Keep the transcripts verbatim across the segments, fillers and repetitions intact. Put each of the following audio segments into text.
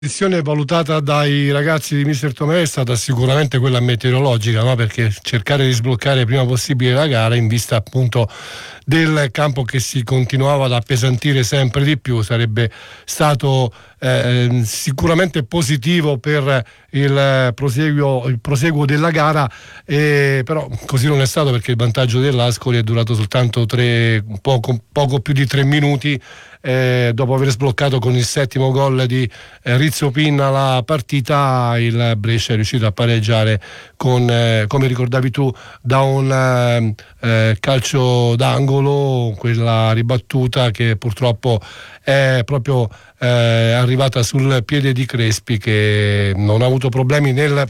Condizione valutata dai ragazzi di mister Tomei è stata sicuramente quella meteorologica, no? Perché cercare di sbloccare il prima possibile la gara in vista appunto del campo che si continuava ad appesantire sempre di più sarebbe stato eh, sicuramente positivo per il proseguo, il proseguo della gara, eh, però così non è stato, perché il vantaggio dell'Ascoli è durato soltanto tre, poco, poco più di tre minuti. Eh, dopo aver sbloccato con il settimo gol di eh, Rizzo Pinna la partita, il Brescia è riuscito a pareggiare con, eh, come ricordavi tu, da un eh, eh, calcio d'angolo, quella ribattuta che purtroppo è proprio eh, arrivata sul piede di Crespi, che non ha avuto problemi nel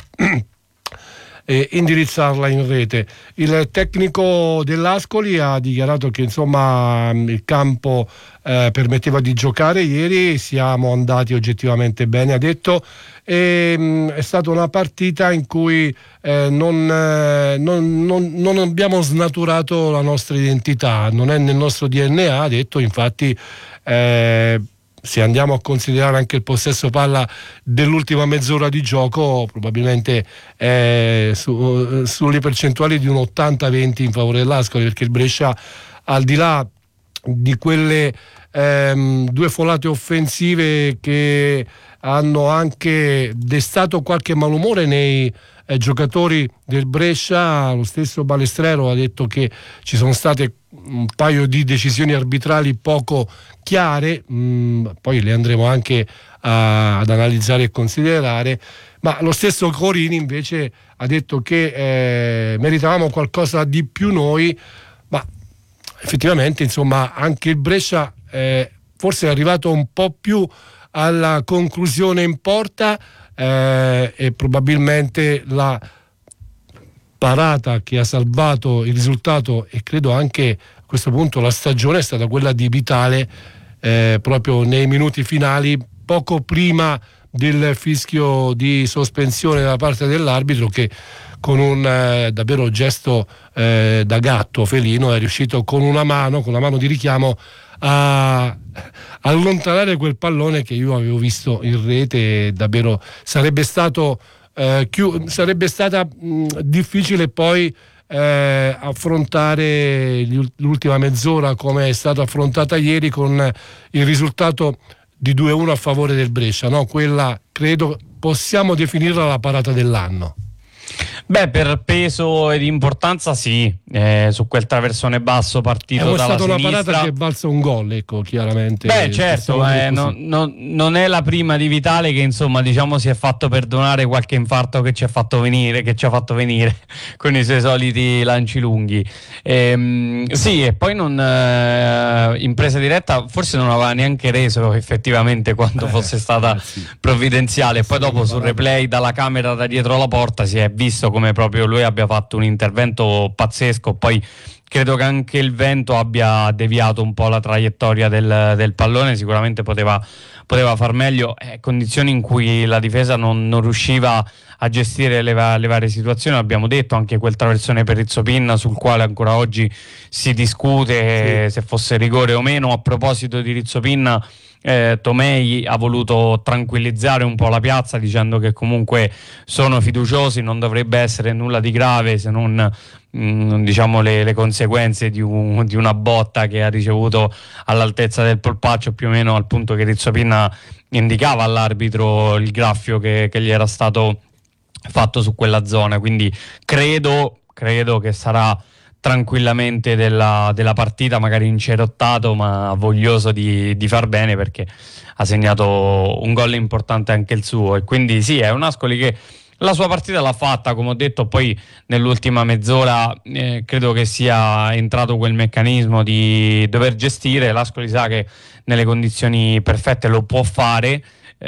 E indirizzarla in rete. Il tecnico dell'Ascoli ha dichiarato che insomma il campo eh, permetteva di giocare ieri, siamo andati oggettivamente bene, ha detto, e mh, è stata una partita in cui eh, non, eh, non, non, non abbiamo snaturato la nostra identità, non è nel nostro D N A, ha detto. Infatti eh, se andiamo a considerare anche il possesso palla dell'ultima mezz'ora di gioco, probabilmente è su, sulle percentuali di un ottanta venti in favore dell'Ascoli, perché il Brescia, al di là di quelle ehm, due folate offensive che hanno anche destato qualche malumore nei eh, giocatori del Brescia, lo stesso Balestrero ha detto che ci sono state un paio di decisioni arbitrali poco chiare, mh, poi le andremo anche a, ad analizzare e considerare, ma lo stesso Corini invece ha detto che eh, meritavamo qualcosa di più noi, ma effettivamente insomma anche il Brescia eh, forse è arrivato un po' più alla conclusione in porta, eh, e probabilmente la parata che ha salvato il risultato, e credo anche a questo punto la stagione, è stata quella di Vitale, eh, proprio nei minuti finali, poco prima del fischio di sospensione da parte dell'arbitro, che con un eh, davvero gesto eh, da gatto felino è riuscito con una mano, con la mano di richiamo, a allontanare quel pallone che io avevo visto in rete. Davvero sarebbe stato Eh, chiu- sarebbe stata mh, difficile poi eh, affrontare l'ultima mezz'ora come è stata affrontata ieri, con il risultato di due a uno a favore del Brescia, no? Quella credo possiamo definirla la parata dell'anno. Beh, per peso ed importanza sì, eh, su quel traversone basso partito è dalla stata sinistra. Una parata che è valsa un gol, ecco, chiaramente. Beh, certo, eh, no, no, non è la prima di Vitale, che insomma diciamo si è fatto perdonare qualche infarto che ci ha fatto venire, che ci ha fatto venire con i suoi soliti lanci lunghi. Ehm, sì, e poi non eh, in presa diretta forse non aveva neanche reso effettivamente quanto eh, fosse stata sì. provvidenziale. Poi dopo sul replay dalla camera da dietro la porta si è visto come proprio lui abbia fatto un intervento pazzesco. Poi credo che anche il vento abbia deviato un po' la traiettoria del, del pallone, sicuramente poteva, poteva far meglio, eh, condizioni in cui la difesa non, non riusciva a gestire le, le varie situazioni. Abbiamo detto anche quel traversone per Rizzo Pinna, sul quale ancora oggi si discute sì. se fosse rigore o meno. A proposito di Rizzo Pinna, Eh, Tomei ha voluto tranquillizzare un po' la piazza dicendo che comunque sono fiduciosi, non dovrebbe essere nulla di grave, se non mh, diciamo le, le conseguenze di, un, di una botta che ha ricevuto all'altezza del polpaccio, più o meno al punto che Rizzo Pinna indicava all'arbitro il graffio che, che gli era stato fatto su quella zona. Quindi credo, credo che sarà tranquillamente della, della partita, magari incerottato ma voglioso di, di far bene, perché ha segnato un gol importante anche il suo. E quindi sì, è un Ascoli che la sua partita l'ha fatta, come ho detto. Poi nell'ultima mezz'ora eh, credo che sia entrato quel meccanismo di dover gestire. L'Ascoli sa che nelle condizioni perfette lo può fare,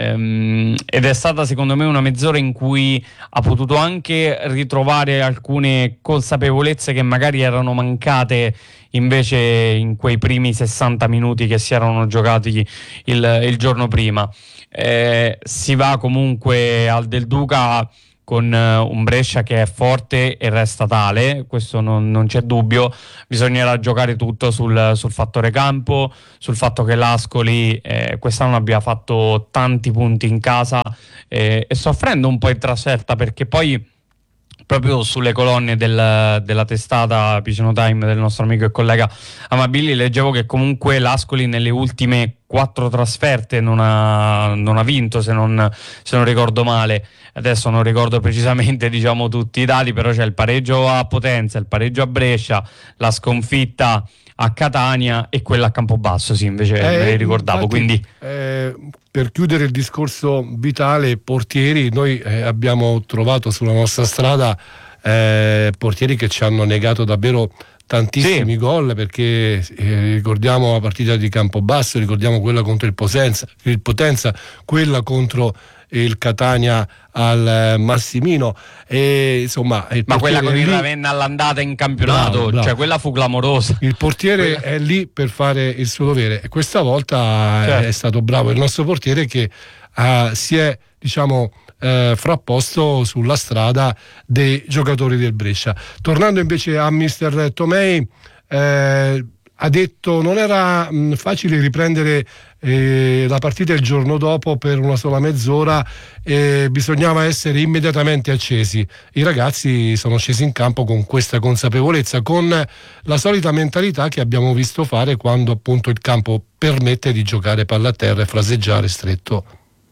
Um, ed è stata secondo me una mezz'ora in cui ha potuto anche ritrovare alcune consapevolezze che magari erano mancate invece in quei primi sessanta minuti che si erano giocati il, il giorno prima. Eh, si va comunque al Del Duca con uh, un Brescia che è forte e resta tale, questo non, non c'è dubbio. Bisognerà giocare tutto sul, sul fattore campo, sul fatto che l'Ascoli eh, quest'anno abbia fatto tanti punti in casa eh, e soffrendo un po' in trasferta, perché poi proprio sulle colonne del, della testata Piceno Time del nostro amico e collega Amabilli leggevo che comunque l'Ascoli nelle ultime quattro trasferte non ha, non ha vinto, se non, se non ricordo male. Adesso non ricordo precisamente, diciamo, tutti i dati, però c'è il pareggio a Potenza, il pareggio a Brescia, la sconfitta a Catania e quella a Campobasso, sì, invece eh, me li ricordavo. Infatti, quindi eh, per chiudere il discorso vitale portieri, noi eh, abbiamo trovato sulla nostra strada eh, portieri che ci hanno negato davvero tantissimi sì. gol, perché eh, ricordiamo la partita di Campobasso, ricordiamo quella contro il Potenza, il Potenza, quella contro il Catania al Massimino, e insomma il ma quella con il lì... Ravenna all'andata in campionato, bravo, bravo. Cioè quella fu clamorosa. Il portiere quella... è lì per fare il suo dovere, e questa volta certo. è stato bravo il nostro portiere che uh, si è, diciamo, uh, frapposto sulla strada dei giocatori del Brescia. Tornando invece a mister Tomei, eh, ha detto non era mh, facile riprendere eh, la partita il giorno dopo per una sola mezz'ora, eh, bisognava essere immediatamente accesi. I ragazzi sono scesi in campo con questa consapevolezza, con la solita mentalità che abbiamo visto fare quando appunto il campo permette di giocare palla a terra e fraseggiare stretto.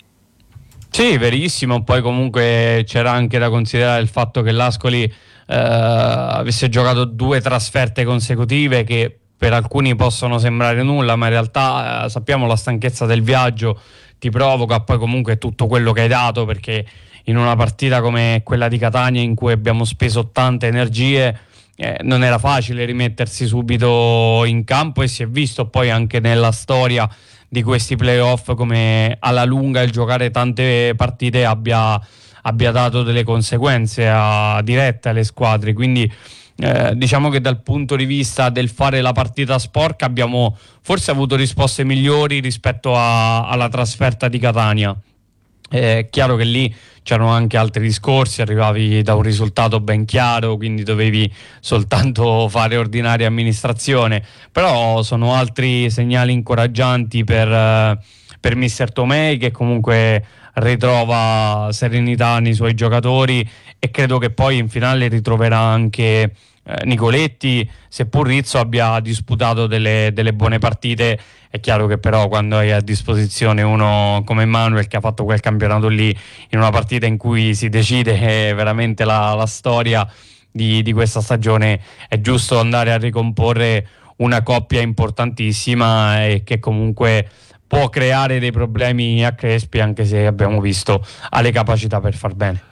Sì, verissimo. Poi comunque c'era anche da considerare il fatto che l'Ascoli eh, avesse giocato due trasferte consecutive che per alcuni possono sembrare nulla, ma in realtà eh, sappiamo la stanchezza del viaggio ti provoca, poi comunque tutto quello che hai dato, perché in una partita come quella di Catania in cui abbiamo speso tante energie eh, non era facile rimettersi subito in campo, e si è visto poi anche nella storia di questi playoff come alla lunga il giocare tante partite abbia, abbia dato delle conseguenze a, dirette alle squadre. Quindi Eh, diciamo che dal punto di vista del fare la partita sporca abbiamo forse avuto risposte migliori rispetto a, alla trasferta di Catania. È chiaro che lì c'erano anche altri discorsi, arrivavi da un risultato ben chiaro, quindi dovevi soltanto fare ordinaria amministrazione, però sono altri segnali incoraggianti per, per mister Tomei, che comunque ritrova serenità nei suoi giocatori, e credo che poi in finale ritroverà anche eh, Nicoletti, seppur Rizzo abbia disputato delle, delle buone partite. È chiaro che però quando hai a disposizione uno come Manuel, che ha fatto quel campionato lì in una partita in cui si decide eh, veramente la, la storia di, di questa stagione, è giusto andare a ricomporre una coppia importantissima e che comunque può creare dei problemi a Crespi, anche se abbiamo visto ha le capacità per far bene.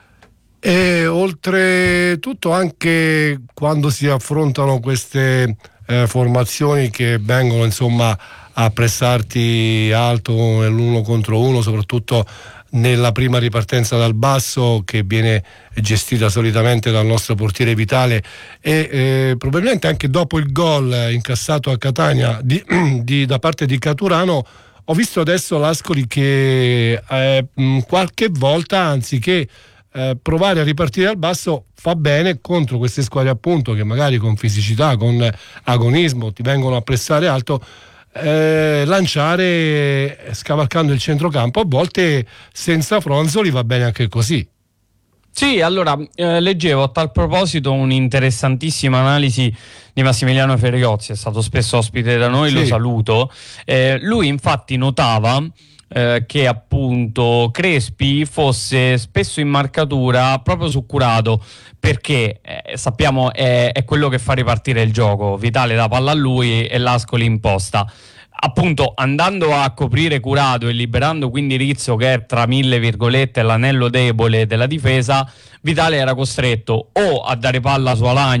E oltretutto anche quando si affrontano queste eh, formazioni che vengono insomma a pressarti alto nell'uno contro uno, soprattutto nella prima ripartenza dal basso, che viene gestita solitamente dal nostro portiere Vitale, e eh, probabilmente anche dopo il gol incassato a Catania di, di, da parte di Caturano, ho visto adesso l'Ascoli che eh, qualche volta, anziché eh, provare a ripartire dal basso, fa bene contro queste squadre appunto che magari con fisicità, con agonismo ti vengono a pressare alto, eh, lanciare scavalcando il centrocampo, a volte senza fronzoli va bene anche così. Sì, allora eh, leggevo a tal proposito un'interessantissima analisi di Massimiliano Feriozzi, è stato spesso ospite da noi, sì. Lo saluto. Eh, lui infatti notava eh, che appunto Crespi fosse spesso in marcatura proprio su Curado, perché eh, sappiamo è, è quello che fa ripartire il gioco, Vitale dà palla a lui e l'Ascoli imposta. Appunto andando a coprire Curado e liberando quindi Rizzo, che è tra mille virgolette l'anello debole della difesa, Vitale era costretto o a dare palla su Alagna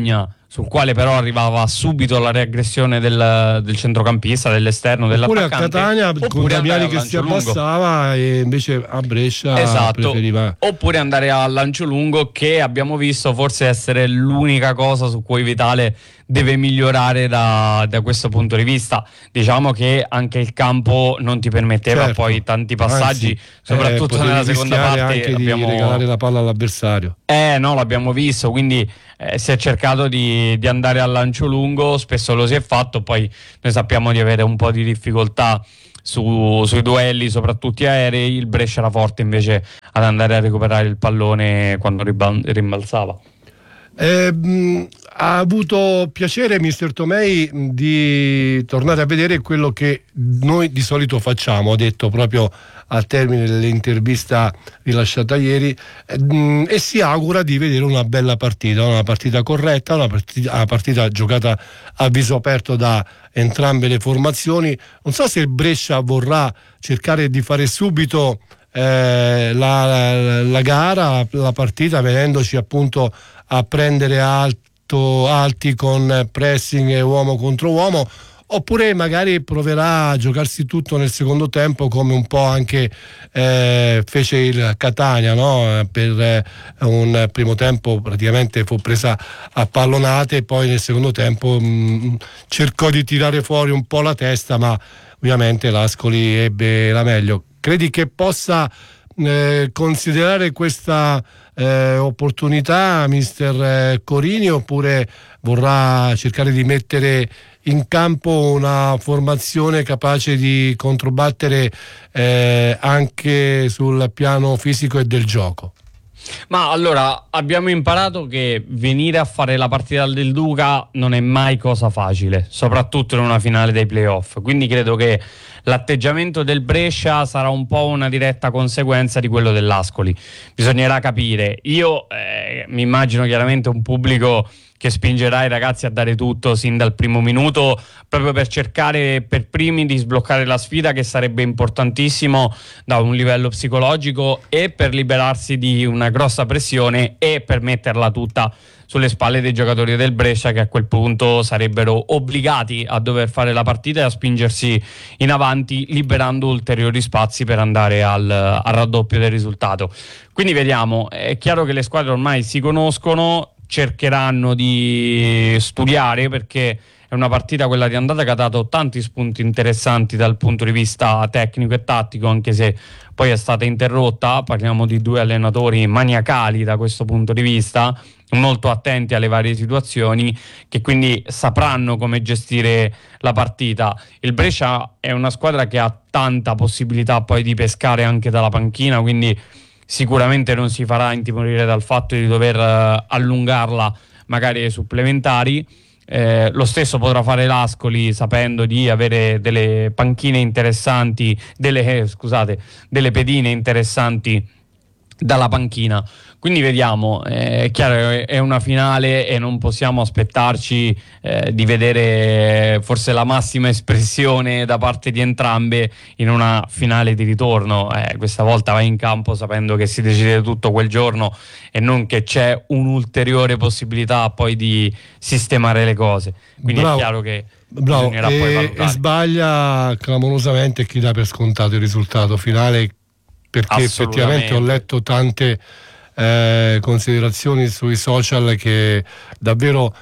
sul quale però arrivava subito la reaggressione del, del centrocampista, dell'esterno, dell'attaccante. Oppure a Catania con Damiani che si abbassava e invece a Brescia esatto. preferiva. Oppure andare al lancio lungo, che abbiamo visto forse essere l'unica cosa su cui Vitale deve migliorare da, da questo punto di vista. Diciamo che anche il campo non ti permetteva certo. poi tanti passaggi, anzi, soprattutto eh, nella seconda parte anche abbiamo... di regalare la palla all'avversario. Eh no, l'abbiamo visto, quindi eh, si è cercato di, di andare al lancio lungo, spesso lo si è fatto, poi noi sappiamo di avere un po' di difficoltà Su, sui duelli, soprattutto aerei. Il Brescia era forte invece ad andare a recuperare il pallone quando rimbalzava. Eh, mh, ha avuto piacere mister Tomei di tornare a vedere quello che noi di solito facciamo, ha detto proprio al termine dell'intervista rilasciata ieri, eh, mh, e si augura di vedere una bella partita, una partita corretta, una partita, una partita giocata a viso aperto da entrambe le formazioni. Non so se il Brescia vorrà cercare di fare subito eh, la, la, la gara, la partita, venendoci appunto a prendere alto, alti con pressing e uomo contro uomo, oppure magari proverà a giocarsi tutto nel secondo tempo, come un po' anche eh, fece il Catania, no? Per eh, un primo tempo praticamente fu presa a pallonate e poi nel secondo tempo mh, cercò di tirare fuori un po' la testa, ma ovviamente l'Ascoli ebbe la meglio. Credi che possa eh, considerare questa Eh, opportunità mister Corini, oppure vorrà cercare di mettere in campo una formazione capace di controbattere eh, anche sul piano fisico e del gioco? Ma allora, abbiamo imparato che venire a fare la partita del Duca non è mai cosa facile, soprattutto in una finale dei playoff, quindi credo che l'atteggiamento del Brescia sarà un po' una diretta conseguenza di quello dell'Ascoli. Bisognerà capire. Io eh, mi immagino chiaramente un pubblico che spingerà i ragazzi a dare tutto sin dal primo minuto, proprio per cercare per primi di sbloccare la sfida, che sarebbe importantissimo da un livello psicologico, e per liberarsi di una grossa pressione e per metterla tutta sulle spalle dei giocatori del Brescia, che a quel punto sarebbero obbligati a dover fare la partita e a spingersi in avanti, liberando ulteriori spazi per andare al, al raddoppio del risultato. Quindi vediamo, è chiaro che le squadre ormai si conoscono, cercheranno di studiare, perché è una partita, quella di andata, che ha dato tanti spunti interessanti dal punto di vista tecnico e tattico, anche se poi è stata interrotta. Parliamo di due allenatori maniacali da questo punto di vista, molto attenti alle varie situazioni, che quindi sapranno come gestire la partita. Il Brescia è una squadra che ha tanta possibilità poi di pescare anche dalla panchina, quindi sicuramente non si farà intimorire dal fatto di dover uh, allungarla magari ai supplementari. Eh, lo stesso potrà fare l'Ascoli, sapendo di avere delle panchine interessanti, delle, eh, scusate, delle pedine interessanti dalla panchina. Quindi vediamo, eh, è chiaro, è una finale e non possiamo aspettarci eh, di vedere forse la massima espressione da parte di entrambe in una finale di ritorno. Eh, questa volta vai in campo sapendo che si decide tutto quel giorno e non che c'è un'ulteriore possibilità poi di sistemare le cose. Quindi bravo, è chiaro che bravo. bisognerà e, poi valutare. E sbaglia clamorosamente chi dà per scontato il risultato finale, perché effettivamente ho letto tante eh, considerazioni sui social che davvero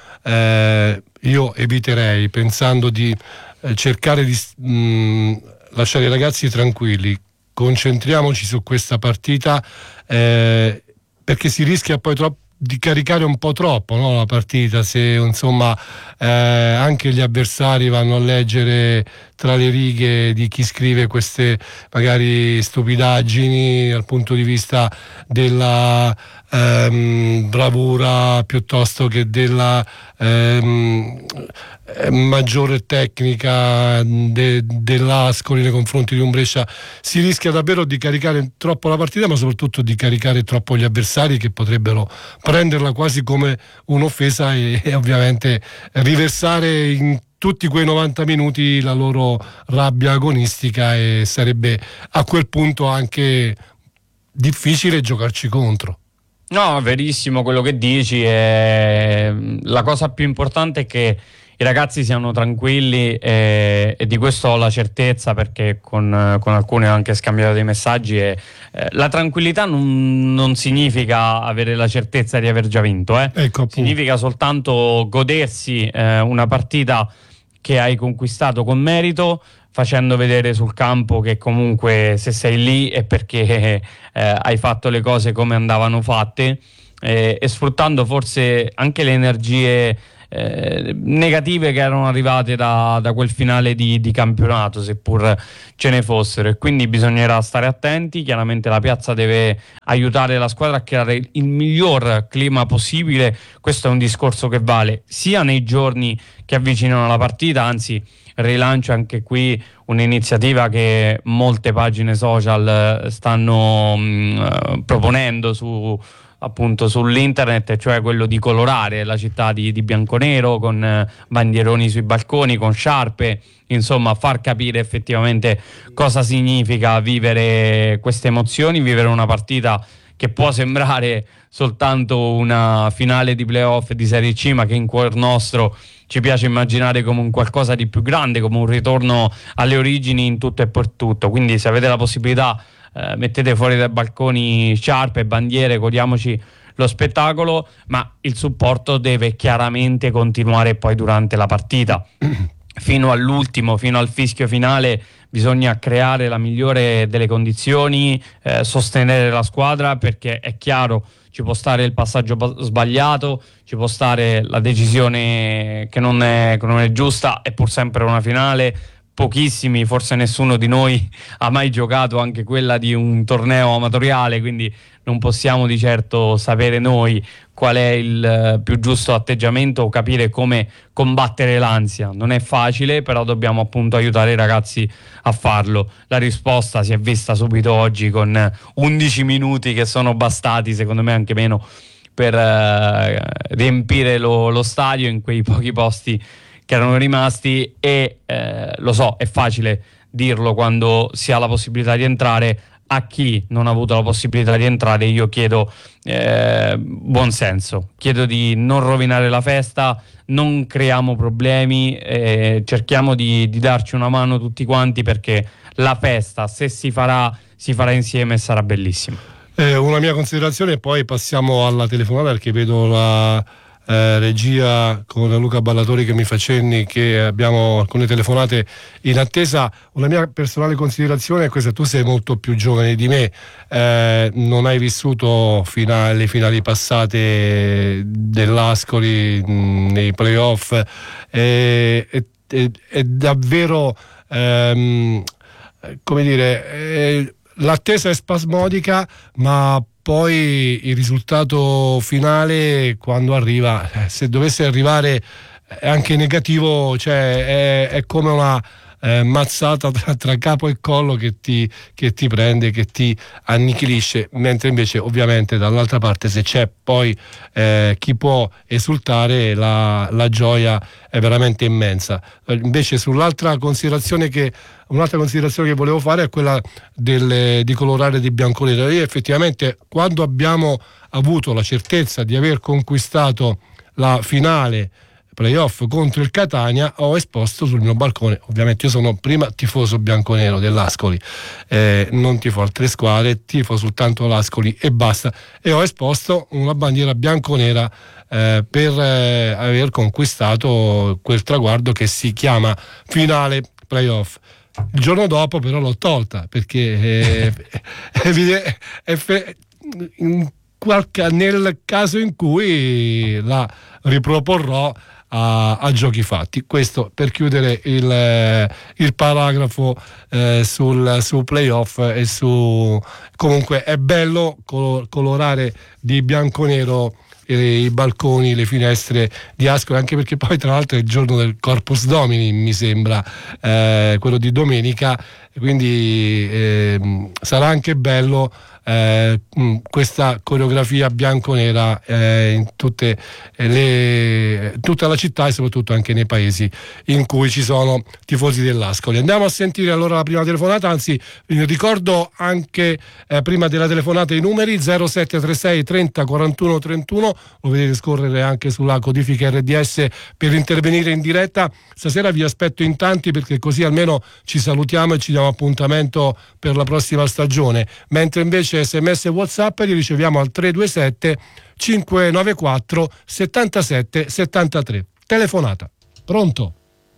eh, io eviterei, pensando di eh, cercare di mh, lasciare i ragazzi tranquilli, concentriamoci su questa partita, eh, perché si rischia poi troppo di caricare un po' troppo, no, la partita, se insomma eh, anche gli avversari vanno a leggere tra le righe di chi scrive queste magari stupidaggini dal punto di vista della ehm, bravura piuttosto che della ehm, maggiore tecnica de, dell'Ascoli nei confronti di un Brescia. Si rischia davvero di caricare troppo la partita, ma soprattutto di caricare troppo gli avversari, che potrebbero prenderla quasi come un'offesa e, e ovviamente riversare in tutti quei novanta minuti la loro rabbia agonistica, e sarebbe a quel punto anche difficile giocarci contro. No, verissimo quello che dici. E la cosa più importante è che i ragazzi siano tranquilli, e, e di questo ho la certezza, perché con, con alcuni ho anche scambiato dei messaggi. E eh, la tranquillità non, non significa avere la certezza di aver già vinto, eh. Ecco, significa soltanto godersi eh, una partita che hai conquistato con merito, facendo vedere sul campo che comunque se sei lì è perché eh, hai fatto le cose come andavano fatte, eh, e sfruttando forse anche le energie eh, negative che erano arrivate da, da quel finale di, di campionato, seppur ce ne fossero. E quindi bisognerà stare attenti. Chiaramente la piazza deve aiutare la squadra a creare il miglior clima possibile. Questo è un discorso che vale sia nei giorni che avvicinano la partita, anzi rilancio anche qui un'iniziativa che molte pagine social stanno mh, proponendo su, appunto sull'internet, cioè quello di colorare la città di, di bianconero con eh, bandieroni sui balconi, con sciarpe, insomma far capire effettivamente cosa significa vivere queste emozioni, vivere una partita che può sembrare soltanto una finale di playoff di Serie C, ma che in cuor nostro ci piace immaginare come un qualcosa di più grande, come un ritorno alle origini in tutto e per tutto. Quindi se avete la possibilità, eh, mettete fuori dai balconi sciarpe, bandiere, godiamoci lo spettacolo, ma il supporto deve chiaramente continuare poi durante la partita. Fino all'ultimo, fino al fischio finale, bisogna creare la migliore delle condizioni, eh, sostenere la squadra, perché è chiaro, ci può stare il passaggio sbagliato, ci può stare la decisione che non è, che non è giusta, è pur sempre una finale. Pochissimi, forse nessuno di noi ha mai giocato anche quella di un torneo amatoriale, quindi non possiamo di certo sapere noi qual è il più giusto atteggiamento o capire come combattere l'ansia. Non è facile, però dobbiamo appunto aiutare i ragazzi a farlo. La risposta si è vista subito oggi con undici minuti che sono bastati, secondo me anche meno, per eh, riempire lo, lo stadio in quei pochi posti che erano rimasti. E eh, lo so, è facile dirlo quando si ha la possibilità di entrare. A chi non ha avuto la possibilità di entrare io chiedo eh, buon senso, chiedo di non rovinare la festa, non creiamo problemi, eh, cerchiamo di, di darci una mano tutti quanti, perché la festa, se si farà, si farà insieme e sarà bellissima. Eh, una mia considerazione, e poi passiamo alla telefonata, perché vedo la Eh, regia con Luca Ballatori che mi fa cenni che abbiamo alcune telefonate in attesa. Una mia personale considerazione è questa: tu sei molto più giovane di me, eh, non hai vissuto fino alle finali passate dell'Ascoli mh, nei playoff, eh, è, è, è davvero ehm, come dire, eh, l'attesa è spasmodica, ma poi il risultato finale, quando arriva, se dovesse arrivare anche negativo, cioè è, è come una eh, mazzata tra, tra capo e collo che ti, che ti prende, che ti annichilisce, mentre invece ovviamente dall'altra parte, se c'è poi eh, chi può esultare, la, la gioia è veramente immensa. Invece sull'altra considerazione che Un'altra considerazione che volevo fare è quella del, di colorare di bianconero. Io effettivamente, quando abbiamo avuto la certezza di aver conquistato la finale playoff contro il Catania, ho esposto sul mio balcone, ovviamente io sono prima tifoso bianconero dell'Ascoli, eh, non tifo altre squadre, tifo soltanto l'Ascoli e basta, e ho esposto una bandiera bianconera eh, per eh, aver conquistato quel traguardo che si chiama finale playoff. Il giorno dopo però l'ho tolta, perché è, è evidente, è fe, in qualche, nel caso in cui la riproporrò a, a giochi fatti. Questo per chiudere il, il paragrafo eh, sul, sul playoff e su... Comunque è bello colorare di bianconero i balconi, le finestre di Ascoli, anche perché poi tra l'altro è il giorno del Corpus Domini, mi sembra, eh, quello di domenica, quindi eh, sarà anche bello eh, questa coreografia bianconera eh, in tutte le, tutta la città e soprattutto anche nei paesi in cui ci sono tifosi dell'Ascoli. Andiamo a sentire allora la prima telefonata, anzi vi ricordo anche eh, prima della telefonata i numeri zero sette tre sei trenta quarantuno trentuno, lo vedete scorrere anche sulla codifica R D S per intervenire in diretta. Stasera vi aspetto in tanti perché così almeno ci salutiamo e ci diamo appuntamento per la prossima stagione, mentre invece sms e WhatsApp li riceviamo al tre due sette cinque nove quattro settantasette settantatré. Telefonata. Pronto?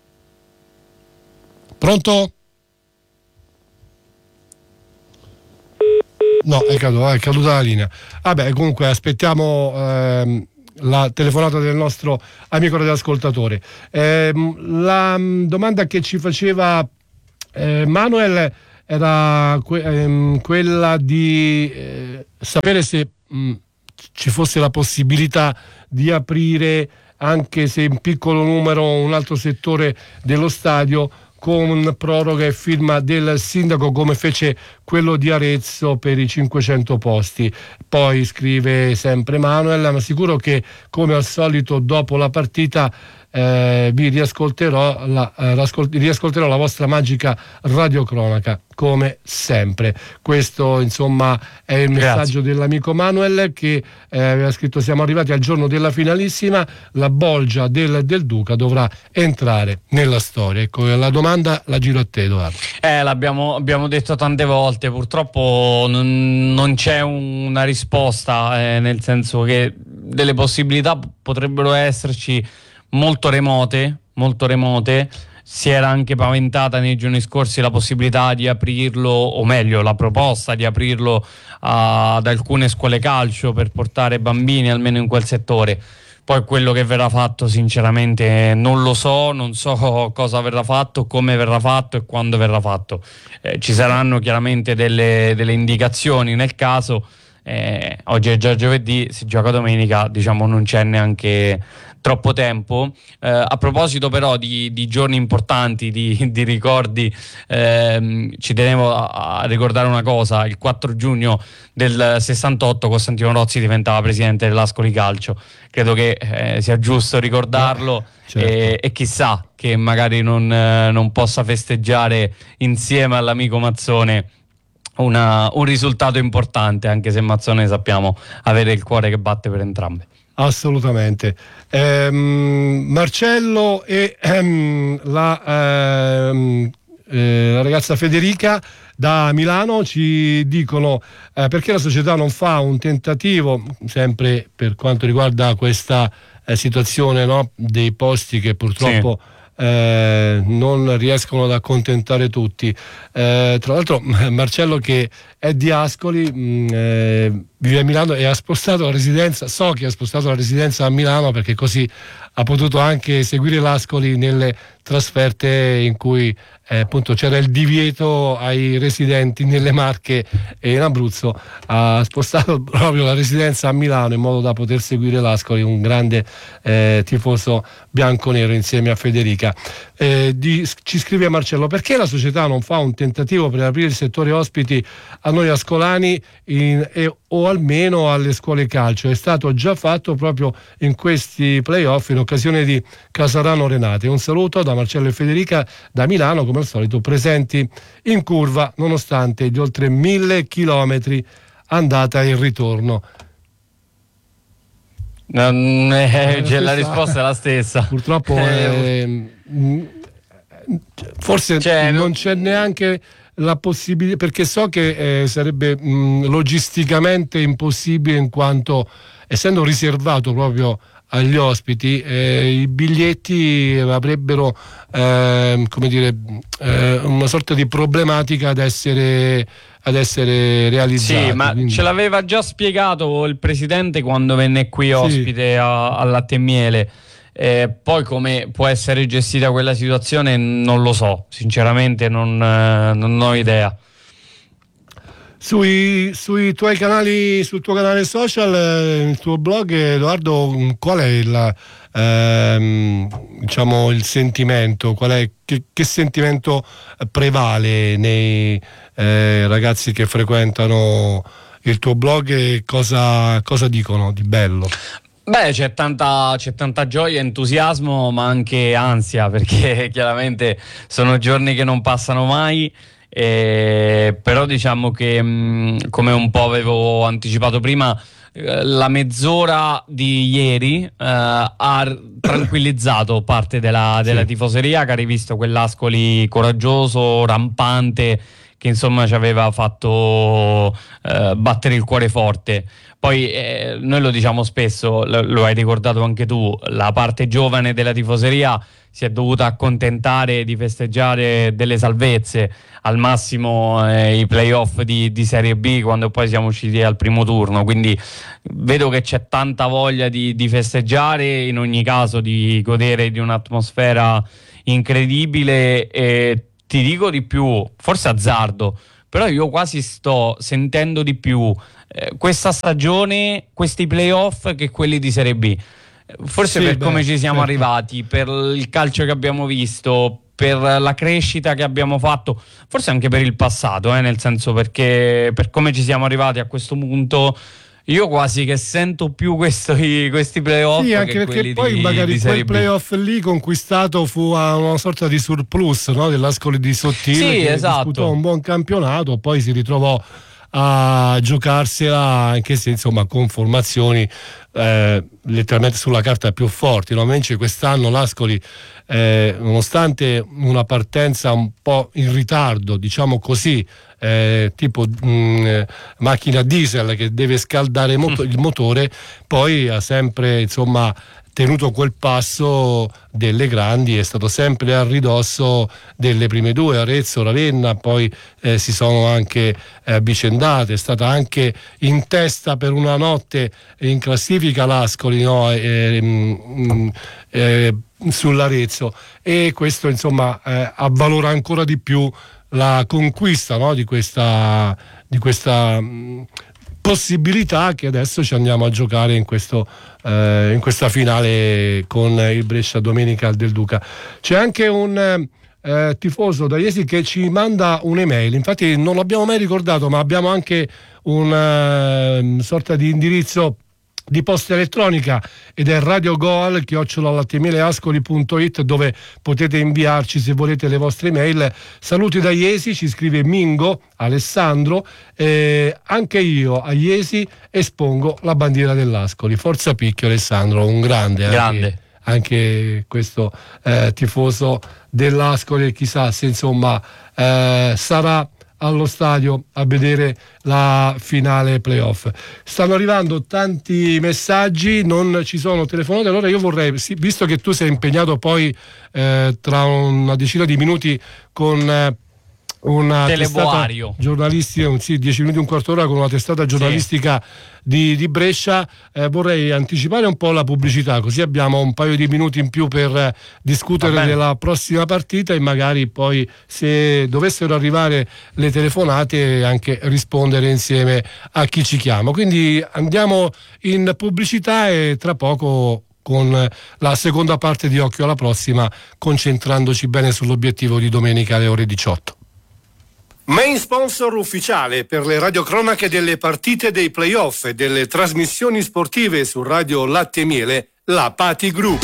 Pronto? No, è caduta, è caduta la linea. Vabbè, comunque aspettiamo ehm, la telefonata del nostro amico radioascoltatore. Eh, la mh, domanda che ci faceva eh, Manuel era que- ehm, quella di eh, sapere se mh, ci fosse la possibilità di aprire, anche se in piccolo numero, un altro settore dello stadio con proroga e firma del sindaco, come fece quello di Arezzo per i cinquecento posti. Poi scrive sempre Manuel: ma sicuro che come al solito dopo la partita eh, vi riascolterò la, eh, rascol- riascolterò la vostra magica radiocronaca come sempre. Questo insomma è il messaggio Grazie. dell'amico Manuel, che eh, aveva scritto: siamo arrivati al giorno della finalissima, la bolgia del, del Duca dovrà entrare nella storia. Ecco, la domanda la giro a te, Edoardo. Eh, l'abbiamo abbiamo detto tante volte, purtroppo non, non c'è una risposta, eh, nel senso che delle possibilità potrebbero esserci molto remote, molto remote. Si era anche paventata nei giorni scorsi la possibilità di aprirlo, o meglio la proposta di aprirlo a, ad alcune scuole calcio per portare bambini almeno in quel settore. Poi quello che verrà fatto sinceramente non lo so, non so cosa verrà fatto, come verrà fatto e quando verrà fatto. Eh, ci saranno chiaramente delle, delle indicazioni nel caso. Eh, oggi è già giovedì, si gioca domenica, diciamo non c'è neanche troppo tempo. Eh, a proposito però di, di giorni importanti, di, di ricordi, ehm, ci tenevo a, a ricordare una cosa: il quattro giugno del sessantotto Costantino Rozzi diventava presidente dell'Ascoli Calcio. Credo che eh, sia giusto ricordarlo, certo. e, e chissà che magari non, eh, non possa festeggiare insieme all'amico Mazzone Una, un risultato importante, anche se Mazzone sappiamo avere il cuore che batte per entrambe. Assolutamente. Ehm, Marcello e ehm, la, ehm, eh, la ragazza Federica da Milano ci dicono eh, perché la società non fa un tentativo, sempre per quanto riguarda questa eh, situazione, no, dei posti che purtroppo sì. Eh, non riescono ad accontentare tutti. Eh, tra l'altro Marcello, che è di Ascoli, mh, eh, vive a Milano e ha spostato la residenza, so che ha spostato la residenza a Milano perché così ha potuto anche seguire l'Ascoli nelle trasferte in cui eh, appunto c'era il divieto ai residenti nelle Marche e in Abruzzo. Ha spostato proprio la residenza a Milano in modo da poter seguire l'Ascoli, un grande eh, tifoso bianconero insieme a Federica. Eh, di, ci scrive Marcello: perché la società non fa un tentativo per aprire il settore ospiti a noi ascolani in, e, o almeno alle scuole calcio? È stato già fatto proprio in questi playoff in occasione di Casarano Renate. Un saluto da Marcello e Federica da Milano, come al solito presenti in curva nonostante gli oltre mille chilometri andata e ritorno. Non è, cioè, la risposta è la stessa. Purtroppo eh, forse cioè, non c'è neanche la possibilità, perché so che eh, sarebbe mh, logisticamente impossibile, in quanto essendo riservato proprio agli ospiti, eh, i biglietti avrebbero eh, come dire eh, una sorta di problematica ad essere ad essere realizzati. Sì, ma quindi ce l'aveva già spiegato il presidente quando venne qui ospite sì. a, al Latte e Miele. Eh, poi come può essere gestita quella situazione non lo so, sinceramente non, eh, non ho idea. Sui, sui tuoi canali, sul tuo canale social, eh, il tuo blog, Edoardo, qual è il, ehm, diciamo, il sentimento? Qual è, che, che sentimento prevale nei eh, ragazzi che frequentano il tuo blog e cosa, cosa dicono di bello? Beh, c'è tanta, c'è tanta gioia, entusiasmo, ma anche ansia, perché chiaramente sono giorni che non passano mai. Eh, però diciamo che mh, come un po' avevo anticipato prima, eh, la mezz'ora di ieri eh, ha r- tranquillizzato parte della, della Sì. tifoseria, che ha rivisto quell'Ascoli coraggioso, rampante, che insomma ci aveva fatto eh, battere il cuore forte. Poi eh, noi lo diciamo spesso, lo, lo hai ricordato anche tu, la parte giovane della tifoseria si è dovuta accontentare di festeggiare delle salvezze, al massimo eh, i playoff di, di Serie B, quando poi siamo usciti al primo turno, quindi vedo che c'è tanta voglia di, di festeggiare, in ogni caso di godere di un'atmosfera incredibile. E ti dico di più, forse azzardo, però io quasi sto sentendo di più eh, questa stagione, questi playoff, che quelli di Serie B. Forse Sì, per beh, come ci siamo certo. arrivati, per il calcio che abbiamo visto, per la crescita che abbiamo fatto, forse anche per il passato, eh, nel senso, perché per come ci siamo arrivati a questo punto, io quasi che sento più questi, questi playoff Sì, anche che perché quelli poi di, magari di quel Serie B. playoff lì conquistato fu a una sorta di surplus, no? Dell'Ascoli di Sottile, Sì, che esatto. disputò un buon campionato, poi si ritrovò a giocarsela, anche se insomma con formazioni eh, letteralmente sulla carta più forti, no? Invece quest'anno l'Ascoli, eh, nonostante una partenza un po' in ritardo, diciamo così, eh, tipo mh, macchina diesel che deve scaldare moto- il motore, poi ha sempre insomma tenuto quel passo delle grandi, è stato sempre a ridosso delle prime due, Arezzo, Ravenna, poi eh, si sono anche eh, avvicendate, è stata anche in testa per una notte in classifica l'Ascoli, no? eh, mh, eh, sull'Arezzo, e questo insomma eh, avvalora ancora di più la conquista, no? di questa, di questa mh, possibilità che adesso ci andiamo a giocare in, questo, eh, in questa finale con il Brescia domenica al Del Duca. C'è anche un eh, tifoso da Iesi che ci manda un'email, infatti non l'abbiamo mai ricordato, ma abbiamo anche una eh, sorta di indirizzo di posta elettronica, ed è radiogoal chiocciola lattemielascoli punto it, dove potete inviarci se volete le vostre email. Saluti da Iesi, ci scrive Mingo Alessandro, eh, anche io a Iesi espongo la bandiera dell'Ascoli. Forza Picchio Alessandro, un grande, Grande. Anche, anche questo eh, tifoso dell'Ascoli, chissà se insomma eh, sarà allo stadio a vedere la finale playoff. Stanno arrivando tanti messaggi, non ci sono telefonate, allora io vorrei, sì, visto che tu sei impegnato poi eh, tra una decina di minuti con eh, una Teleboario. testata giornalistica, sì, dieci minuti, un quarto d'ora con una testata giornalistica sì. di, di Brescia, eh, vorrei anticipare un po' la pubblicità, così abbiamo un paio di minuti in più per eh, discutere della prossima partita, e magari poi, se dovessero arrivare le telefonate, anche rispondere insieme a chi ci chiama. Quindi andiamo in pubblicità e tra poco con la seconda parte di Occhio alla Prossima, concentrandoci bene sull'obiettivo di domenica alle ore diciotto. Main sponsor ufficiale per le radiocronache delle partite dei playoff e delle trasmissioni sportive su Radio Latte e Miele, la Pati Group.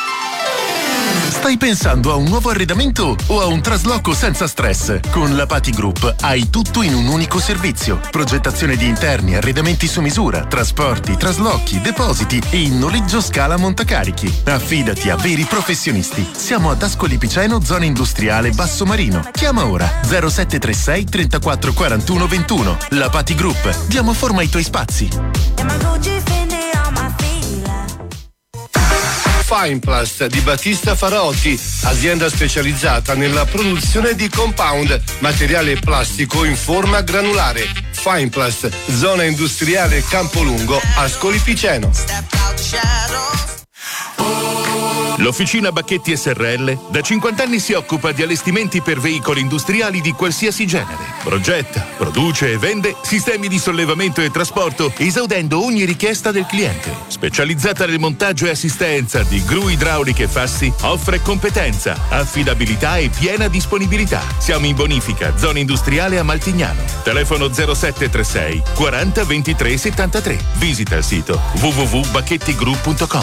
Stai pensando a un nuovo arredamento o a un trasloco senza stress? Con la Pati Group hai tutto in un unico servizio. Progettazione di interni, arredamenti su misura, trasporti, traslochi, depositi e in noleggio scala montacarichi. Affidati a veri professionisti. Siamo ad Ascoli Piceno, zona industriale Basso Marino. Chiama ora zero sette tre sei trentaquattro quarantuno ventuno. La Pati Group. Diamo forma ai tuoi spazi. Fineplast di Battista Faraotti, azienda specializzata nella produzione di compound, materiale plastico in forma granulare. Fineplast, zona industriale Campolungo, Ascoli Piceno. L'Officina Bacchetti S R L da cinquanta anni si occupa di allestimenti per veicoli industriali di qualsiasi genere. Progetta, produce e vende sistemi di sollevamento e trasporto, esaudendo ogni richiesta del cliente. Specializzata nel montaggio e assistenza di gru idrauliche e fassi, offre competenza, affidabilità e piena disponibilità. Siamo in bonifica, zona industriale a Maltignano. Telefono zero sette tre sei quaranta ventitré settantatré. Visita il sito w w w punto bacchetti group punto com.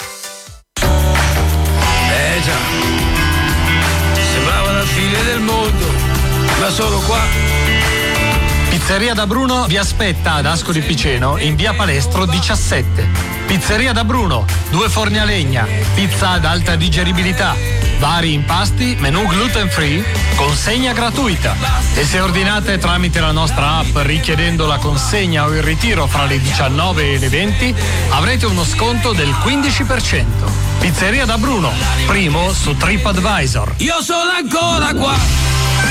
Eh già, sembrava la fine del mondo, ma solo qua. Pizzeria da Bruno vi aspetta ad Ascoli Piceno in via Palestro diciassette. Pizzeria da Bruno, due forni a legna, pizza ad alta digeribilità, vari impasti, menù gluten free, consegna gratuita. E se ordinate tramite la nostra app richiedendo la consegna o il ritiro fra le diciannove e le venti, avrete uno sconto del quindici per cento. Pizzeria da Bruno, primo su TripAdvisor. Io sono ancora qua.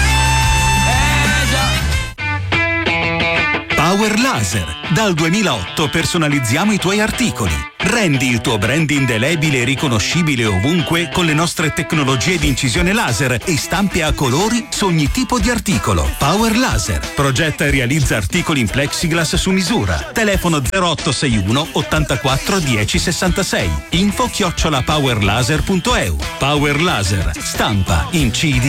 Power Laser. Dal duemilaotto personalizziamo i tuoi articoli. Rendi il tuo brand indelebile e riconoscibile ovunque con le nostre tecnologie di incisione laser e stampe a colori su ogni tipo di articolo. Power Laser. Progetta e realizza articoli in plexiglass su misura. Telefono zero otto sei uno ottantaquattro dieci sessantasei. Info chiocciola powerlaser punto e u. Power Laser. Stampa, incidi